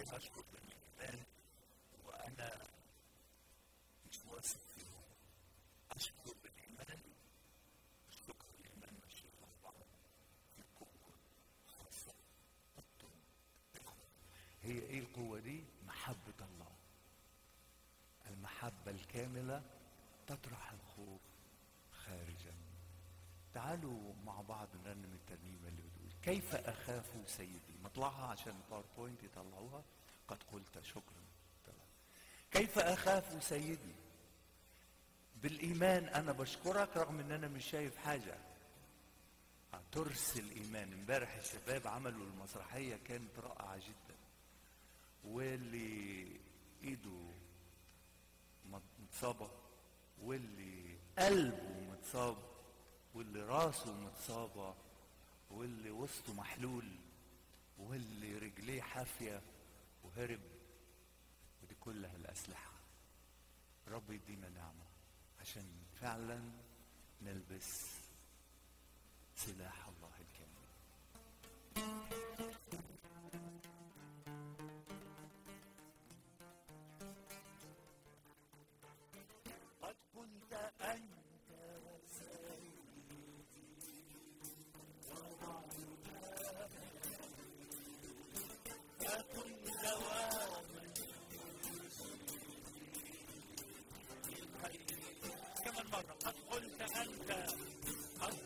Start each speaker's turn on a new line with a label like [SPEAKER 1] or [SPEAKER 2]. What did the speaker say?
[SPEAKER 1] أشكر بالإيمان وأنا مش واثق فيهم. أشكر بالإيمان. الشكر الإيمان ماشي مع بعض في قوة خاصة. هي إيه القوة دي؟ محبة الله. المحبة الكاملة تطرح الخوف خارجا. تعالوا مع بعض نرنم الترنيمة اللي بتقول كيف أخاف سيدي. نطلعها عشان الباوربوينت يطلعوها. قد قلت شكرا. كيف أخاف سيدي. بالإيمان أنا بشكرك رغم أن أنا مش شايف حاجة. ترسل الإيمان. امبارح الشباب عملوا المسرحية كانت رائعة جدا. واللي إيده متصابة واللي قلبه متصاب واللي راسه متصابة واللي وسطه محلول واللي رجليه حافية وهرب. ودي كلها الأسلحة. رب يدينا نعمة عشان فعلا